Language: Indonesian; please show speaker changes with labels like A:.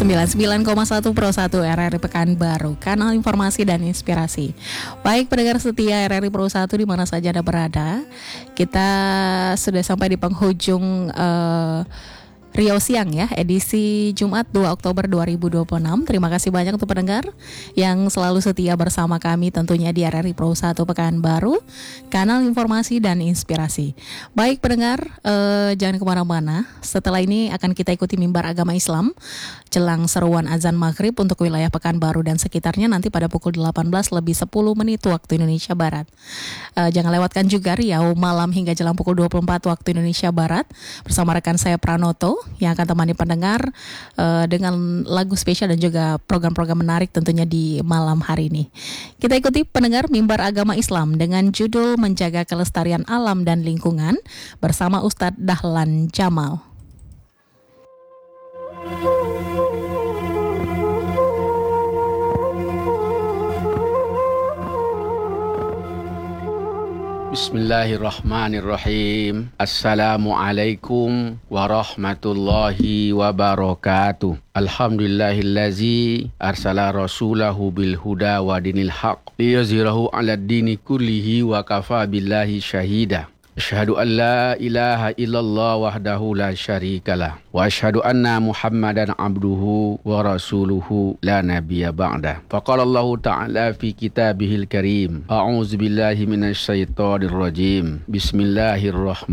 A: 99,1 Pro 1 RRI Pekanbaru, kanal informasi dan inspirasi. Baik pendengar setia RRI Pro 1 di mana saja Anda berada, kita sudah sampai di penghujung Riau Siang ya, edisi Jumat 2 Oktober 2026. Terima kasih banyak untuk pendengar yang selalu setia bersama kami tentunya di RRI Pro 1 Pekanbaru, kanal informasi dan inspirasi. Baik pendengar, jangan kemana-mana. Setelah ini akan kita ikuti mimbar agama Islam jelang seruan azan maghrib untuk wilayah Pekanbaru dan sekitarnya nanti pada pukul 18 lebih 10 menit waktu Indonesia Barat. Jangan lewatkan juga Riau malam hingga jelang pukul 24 waktu Indonesia Barat bersama rekan saya Pranoto yang akan temani pendengar dengan lagu spesial dan juga program-program menarik tentunya di malam hari ini. Kita ikuti pendengar mimbar agama Islam dengan judul Menjaga Kelestarian Alam dan Lingkungan bersama Ustadz Dahlan Jamal.
B: Bismillahirrahmanirrahim. Assalamualaikum warahmatullahi wabarakatuh. Alhamdulillahillazi arsala rasulahu bil huda wa dinil haq liyuzhirahu 'alad dini kullihi wa kafa billahi syahida. Asyhadu an la ilaha illallah wahdahu la syarikalah wa asyhadu anna Muhammadan abduhu wa rasuluhu la nabiyya ba'dah. Faqala Allah ta'ala fi kitabihil karim. A'udzu billahi minasy syaithanir rajim. Bismillahirrahmanirrahim.